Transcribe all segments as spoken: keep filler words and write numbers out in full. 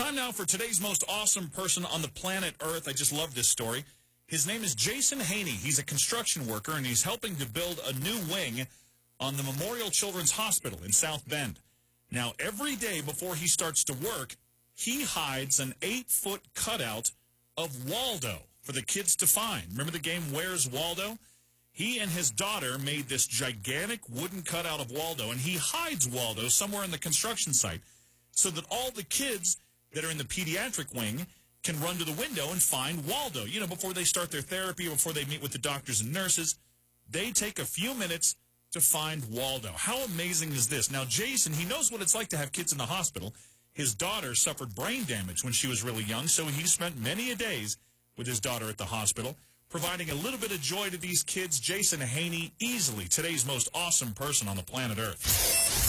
Time now for today's most awesome person on the planet Earth. I just love this story. His name is Jason Haney. He's a construction worker, and he's helping to build a new wing on the Memorial Children's Hospital in South Bend. Now, every day before he starts to work, he hides an eight-foot cutout of Waldo for the kids to find. Remember the game Where's Waldo? He and his daughter made this gigantic wooden cutout of Waldo, and he hides Waldo somewhere in the construction site so that all the kids that are in the pediatric wing can run to the window and find Waldo. You know, before they start their therapy, before they meet with the doctors and nurses, they take a few minutes to find Waldo. How amazing is this? Now, Jason, he knows what it's like to have kids in the hospital. His daughter suffered brain damage when she was really young, so he spent many a days with his daughter at the hospital, providing a little bit of joy to these kids. Jason Haney, easily today's most awesome person on the planet Earth.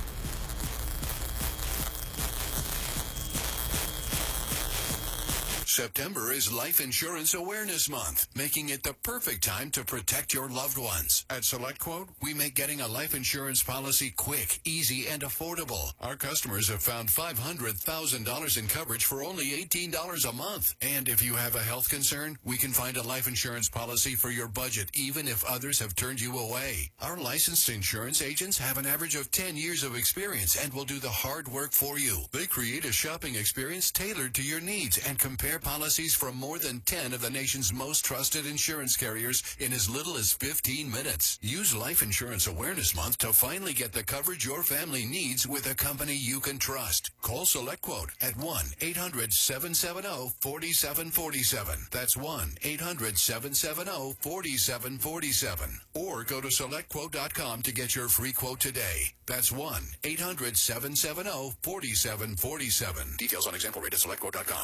September is Life Insurance Awareness Month, making it the perfect time to protect your loved ones. At SelectQuote, we make getting a life insurance policy quick, easy, and affordable. Our customers have found five hundred thousand dollars in coverage for only eighteen dollars a month. And if you have a health concern, we can find a life insurance policy for your budget, even if others have turned you away. Our licensed insurance agents have an average of ten years of experience and will do the hard work for you. They create a shopping experience tailored to your needs and compare policies from more than ten of the nation's most trusted insurance carriers in as little as fifteen minutes. Use Life Insurance Awareness Month to finally get the coverage your family needs with a company you can trust. Call SelectQuote at one eight hundred seven seven zero four seven four seven. That's one eight hundred seven seven zero four seven four seven. Or go to select quote dot com to get your free quote today. That's one eight hundred seven seven zero four seven four seven. Details on example rate at select quote dot com.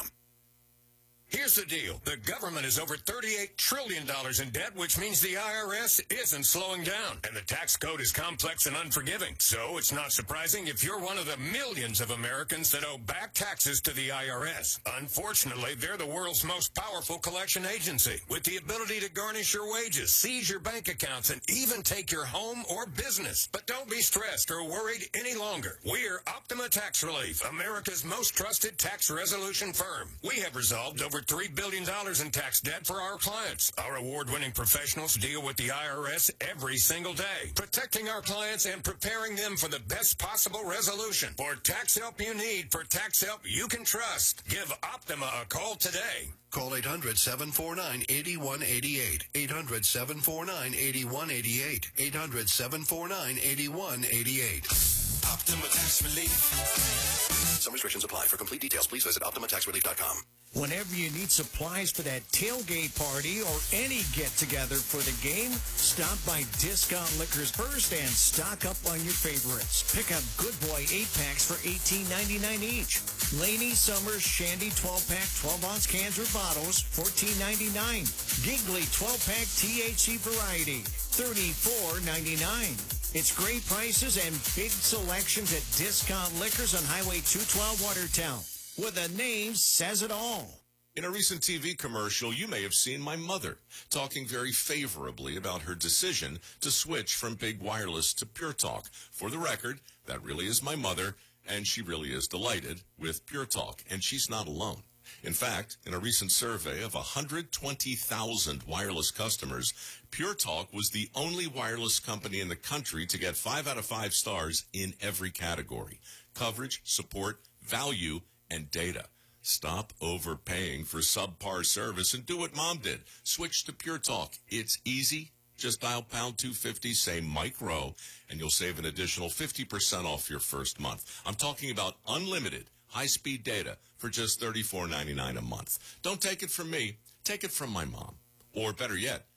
Here's the deal. The government is over thirty-eight trillion dollars in debt, which means the I R S isn't slowing down. And the tax code is complex and unforgiving. So it's not surprising if you're one of the millions of Americans that owe back taxes to the I R S. Unfortunately, they're the world's most powerful collection agency, with the ability to garnish your wages, seize your bank accounts, and even take your home or business. But don't be stressed or worried any longer. We're Optima Tax Relief, America's most trusted tax resolution firm. We have resolved over three billion dollars in tax debt for our clients. Our award-winning professionals deal with the I R S every single day, protecting our clients and preparing them for the best possible resolution. For tax help you need, for tax help you can trust, give Optima a call today. Call eight hundred seven four nine eight one eight eight. eight hundred seven four nine eight one eight eight. eight hundred seven four nine eight one eight eight. Optima Tax Relief. Some restrictions apply. For complete details, please visit optima tax relief dot com. Whenever you need supplies for that tailgate party or any get-together for the game, stop by Discount Liquors first and stock up on your favorites. Pick up Good Boy eight-packs for eighteen ninety-nine each. Laney Summers Shandy twelve-pack twelve-ounce cans or bottles, fourteen ninety-nine. Giggly twelve-pack T H C variety, thirty-four ninety-nine. It's great prices and big selections at Discount Liquors on Highway two twelve Watertown. Where the name says it all. In a recent T V commercial, you may have seen my mother talking very favorably about her decision to switch from Big Wireless to Pure Talk. For the record, that really is my mother, and she really is delighted with Pure Talk, and she's not alone. In fact, in a recent survey of one hundred twenty thousand wireless customers, Pure Talk was the only wireless company in the country to get five out of five stars in every category: coverage, support, value, and data. Stop overpaying for subpar service and do what Mom did. Switch to Pure Talk. It's easy. Just dial pound two fifty, say Mike Rowe, and you'll save an additional fifty percent off your first month. I'm talking about unlimited high-speed data for just thirty-four ninety-nine a month. Don't take it from me. Take it from my mom. Or better yet,